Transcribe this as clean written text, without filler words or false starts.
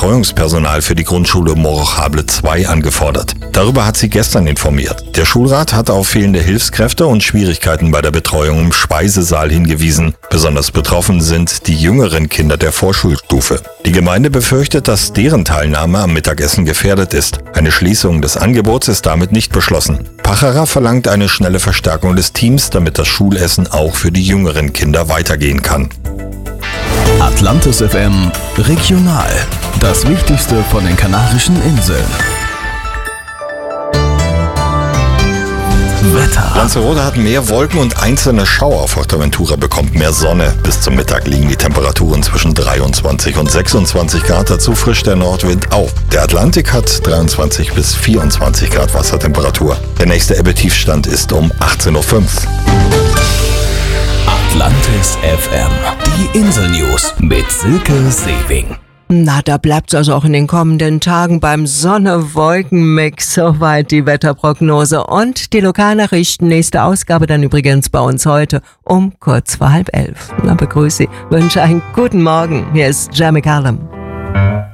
Betreuungspersonal für die Grundschule Morochable 2 angefordert. Darüber hat sie gestern informiert. Der Schulrat hat auf fehlende Hilfskräfte und Schwierigkeiten bei der Betreuung im Speisesaal hingewiesen. Besonders betroffen sind die jüngeren Kinder der Vorschulstufe. Die Gemeinde befürchtet, dass deren Teilnahme am Mittagessen gefährdet ist. Eine Schließung des Angebots ist damit nicht beschlossen. Pacherer verlangt eine schnelle Verstärkung des Teams, damit das Schulessen auch für die jüngeren Kinder weitergehen kann. Atlantis FM Regional. Das Wichtigste von den Kanarischen Inseln. Wetter. Lanzarote hat mehr Wolken und einzelne Schauer. Fuerteventura bekommt mehr Sonne. Bis zum Mittag liegen die Temperaturen zwischen 23 und 26 Grad. Dazu frischt der Nordwind auf. Der Atlantik hat 23 bis 24 Grad Wassertemperatur. Der nächste Ebbetiefstand ist um 18.05 Uhr. Atlantis FM. Die Insel-News mit Silke Sewing. Na, da bleibt's also auch in den kommenden Tagen beim Sonne-Wolken-Mix. Soweit die Wetterprognose und die Lokalnachrichten. Nächste Ausgabe dann übrigens bei uns heute um kurz vor 10:30. Na, begrüße Sie, wünsche einen guten Morgen. Hier ist Jamie Callum.